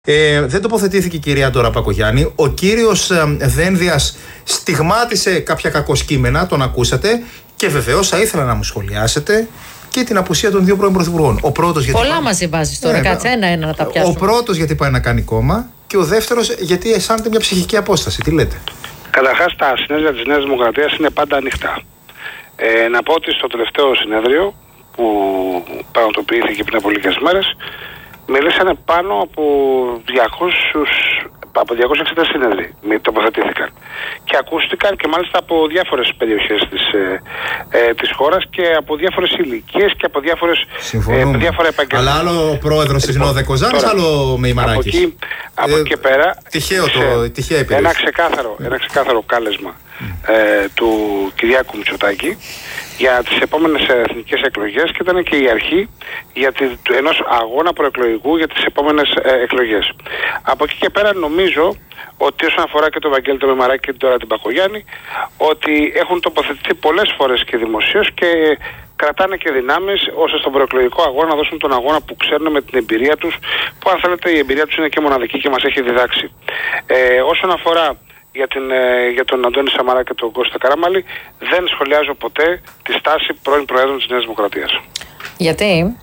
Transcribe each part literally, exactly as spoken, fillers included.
Ε, δεν τοποθετήθηκε η κυρία Ντόρα Πακογιάννη. Ο κύριος ε, Δένδιας στιγμάτισε κάποια κακοσκήμενα, τον ακούσατε, και βεβαίως θα ήθελα να μου σχολιάσετε και την απουσία των δύο πρώην πρωθυπουργών. Ο πρώτος γιατί. Πολλά μαζί βάζεις τώρα, ε, κάτσε ένα-ένα να τα πιάσουμε. Ο πρώτος γιατί πάει να κάνει κόμμα και ο δεύτερος γιατί αισθάνεται μια ψυχική απόσταση. Τι λέτε? Καταρχάς, τα συνέδρια της Νέας Δημοκρατίας είναι πάντα ανοιχτά. Ε, να πω ότι στο τελευταίο συνέδριο που πραγματοποιήθηκε πριν από λίγες μέρες, μιλήσανε πάνω από διακόσιους, από διακόσιες εξήντα συνέδροι τοποθετήθηκαν και ακούστηκαν και μάλιστα από διάφορες περιοχές της, ε, ε, της χώρας και από διάφορες ηλικίες και από διάφορες, ε, διάφορα επαγγέλματα. Αλλά άλλο ο πρόεδρος της Νόδε Κοζάνης, άλλο με Ημαράκης. Από εκεί, από εκεί ε, και πέρα τυχαίο το, τυχαία επιλογή. Ένα ξεκάθαρο, ένα ξεκάθαρο κάλεσμα mm. ε, του Κυριάκου Μητσοτάκη για τις επόμενες εθνικές εκλογές και ήταν και η αρχή για τη, ενός αγώνα προεκλογικού για τις επόμενες ε, εκλογές. Από εκεί και πέρα νομίζω ότι όσον αφορά και τον Βαγγέλη τον Μημαράκη και τώρα την Πακογιάννη, ότι έχουν τοποθετηθεί πολλές φορές και δημοσίως και κρατάνε και δυνάμεις ώστε στον προεκλογικό αγώνα να δώσουν τον αγώνα που ξέρουν με την εμπειρία τους, που αν θέλετε η εμπειρία τους είναι και μοναδική και μας έχει διδάξει. Ε, όσον αφορά για, την, για τον Αντώνη Σαμαρά και τον Κώστα Καραμανλή, δεν σχολιάζω ποτέ τη στάση πρώην Προέδρων της Νέας Δημοκρατίας. Γιατί?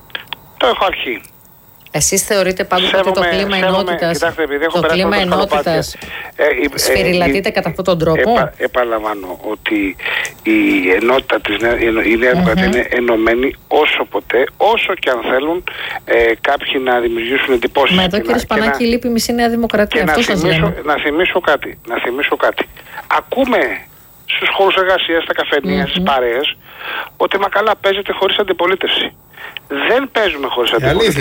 Το έχω αρχή. Εσείς θεωρείτε πάντως ότι το κλίμα ενότητας, το κλίμα ενότητας ε, σφυριλατείται ε, ε, κατά αυτόν τον τρόπο? Επα, επαναλαμβάνω ότι η ενότητα της Νέα, η Νέα Δημοκρατία mm-hmm. είναι ενωμένη όσο ποτέ, όσο και αν θέλουν ε, κάποιοι να δημιουργήσουν εντυπώσεις. Μα εδώ κύριε Σπανάκη να, λείπει μισή Νέα Δημοκρατία, αυτό σας θυμίσω, να θυμίσω κάτι, να θυμίσω κάτι. Ακούμε στους χώρους εργασίας, στα καφενεία, mm-hmm. στις παρέες, ότι μα καλά παίζετε χωρίς αντιπολίτευση. Δεν παίζουμε χωρίς αντιπολίτευση.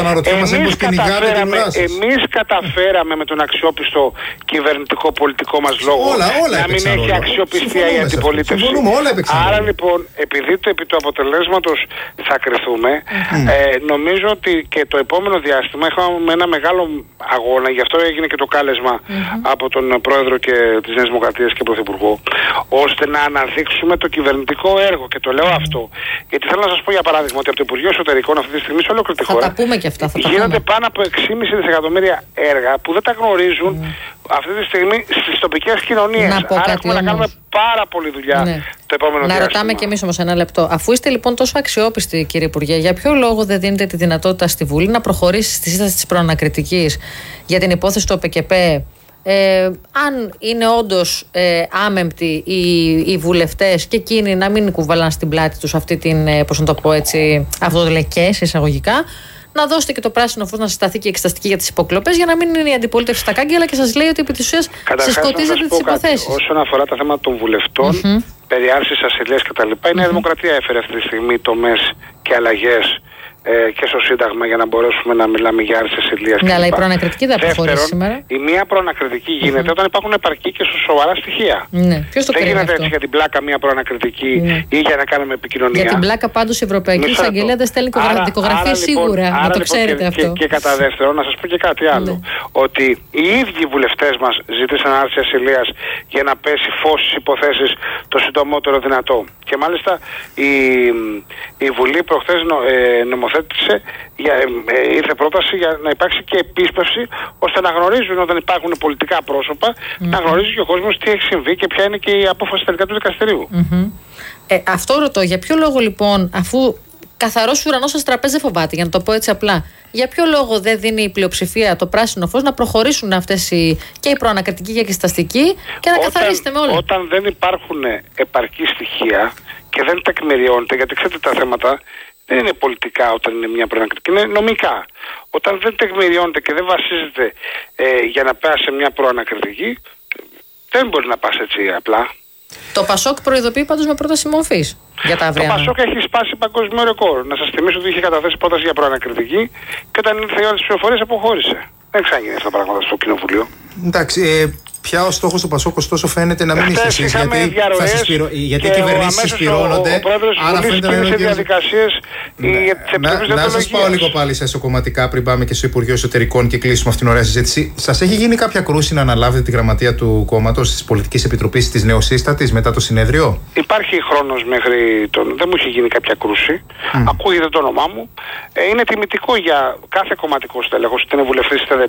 Εμείς καταφέραμε, εμείς καταφέραμε με τον αξιόπιστο κυβερνητικό πολιτικό μας λόγο όλα, όλα να μην έχει αξιοπιστία η αντιπολίτευση. Άρα λοιπόν, επειδή το επί του αποτελέσματος θα κρυθούμε, mm. ε, νομίζω ότι και το επόμενο διάστημα έχουμε ένα μεγάλο αγώνα, γι' αυτό έγινε και το κάλεσμα mm-hmm. από τον Πρόεδρο και της Νέας Δημοκρατίας και Πρωθυπουργό, ώστε να αναδείξουμε το κυβερνητικό έργο. Και το λέω mm. αυτό, γιατί θέλω να σας πω για παράδειγμα ότι από το Υπουργείο Εσωτερικών αυτή τη στιγμή σε ολόκληρη τη χώρα θα τα πούμε και αυτά, θα τα γίνονται πούμε. πάνω από έξι κόμμα πέντε δισεκατομμύρια έργα που δεν τα γνωρίζουν mm. αυτή τη στιγμή στις τοπικές κοινωνίες. Να πω Άρα κάτι έχουμε όμως. να κάνουμε πάρα πολλή δουλειά ναι. το επόμενο να διάστημα. ρωτάμε κι εμείς όμως ένα λεπτό. Αφού είστε λοιπόν τόσο αξιόπιστοι, κύριε Υπουργέ, για ποιο λόγο δεν δίνετε τη δυνατότητα στη Βουλή να προχωρήσει στη σύσταση της προανακριτικής για την υπόθεση του ΟΠΕΚΕΠ? Ε, αν είναι όντως ε, άμεμπτοι οι, οι βουλευτές και εκείνοι να μην κουβαλάνε στην πλάτη τους αυτή την, ε, πώς να το πω έτσι, αυτό το λεκές εισαγωγικά, να δώσετε και το πράσινο φως να συσταθεί και εξεταστική για τις υποκλοπές, για να μην είναι η αντιπολίτευση στα κάγκελα και σας λέει ότι επί της ουσίας συσκοτίζετε τις υποθέσεις. Όσον αφορά τα θέματα των βουλευτών, mm-hmm. περί άρσης ασυλίας κτλ., η Νέα mm-hmm. Δημοκρατία έφερε αυτή τη στιγμή τομές και αλλαγές Ε, και στο Σύνταγμα για να μπορέσουμε να μιλάμε για άρση ασυλίας. Ναι, αλλά η προανακριτική δεν προχωρήσει σήμερα. Η μία προανακριτική γίνεται mm-hmm. όταν υπάρχουν επαρκή και σοβαρά στοιχεία. Ναι. Ποιος το δεν γίνεται αυτό? έτσι για την πλάκα μία προανακριτική ναι. ή για να κάνουμε επικοινωνία. Για την πλάκα πάντως η Ευρωπαϊκή Εισαγγελία δεν στέλνει δικογραφία σίγουρα. Λοιπόν, να το λοιπόν, ξέρετε και, αυτό. Και, και κατά δεύτερον, να σας πω και κάτι άλλο. Ναι. Ότι οι ίδιοι βουλευτές μας ζήτησαν άρση ασυλίας για να πέσει φως στις υποθέσεις το συντομότερο δυνατό. Και μάλιστα η, η Βουλή προχθές νο, ε, νομοθέτησε. Για, ε, ήρθε πρόταση για να υπάρξει και επίσπευση ώστε να γνωρίζουν όταν υπάρχουν πολιτικά πρόσωπα, mm-hmm. να γνωρίζει και ο κόσμος τι έχει συμβεί και ποια είναι και η απόφαση τελικά του δικαστηρίου. Mm-hmm. Ε, αυτό ρωτώ, για ποιο λόγο λοιπόν, αφού καθαρός ουρανός σας τραπέζι δεν φοβάται, για να το πω έτσι απλά, για ποιο λόγο δεν δίνει η πλειοψηφία το πράσινο φως να προχωρήσουν αυτές οι, και η προανακριτική και η εξεταστική και να όταν, καθαρίσετε με όλα? Όταν δεν υπάρχουν επαρκή στοιχεία και δεν τεκμηριώνεται, γιατί ξέρετε τα θέματα δεν είναι πολιτικά όταν είναι μια προανακριτική, είναι νομικά. Όταν δεν τεκμηριώνεται και δεν βασίζεται ε, για να πας σε μια προανακριτική, δεν μπορεί να πας έτσι απλά. Το Πασόκ προειδοποιεί πάντως με πρόταση μορφής για τα αυριανά. Το Πασόκ έχει σπάσει παγκόσμιο ρεκόρ. Να σας θυμίσω ότι είχε καταθέσει πρόταση για προανακριτική και όταν ήρθε η ώρα της ψηφοφορίας αποχώρησε. Δεν ξαναγίνει αυτά τα πράγματα στο Κοινοβουλίο. Εντάξει. Ε... Πια ο στόχος του Πασόκ ωστόσο φαίνεται να μην είστε εσείς, γιατί, συσπηρω... γιατί οι κυβερνήσεις συσπηρώνονται. Ο, ο πρόεδρος της Βουλής πήγε σε διαδικασίες για τις επιτροπές να, να σας πάω λίγο πάλι σε εσωκομματικά πριν πάμε και στο Υπουργείο Εσωτερικών και κλείσουμε αυτήν την ωραία συζήτηση. Σας έχει γίνει κάποια κρούση να αναλάβετε τη γραμματεία του κόμματος της Πολιτικής Επιτροπής της νεοσύστατης μετά το συνέδριο? Υπάρχει χρόνος μέχρι τον. Δεν μου έχει γίνει κάποια κρούση. Mm. Ακούγεται το όνομά μου. Ε, είναι τιμητικό για κάθε κομματικό στέλεχος, είτε είναι βουλευτής είτε δεν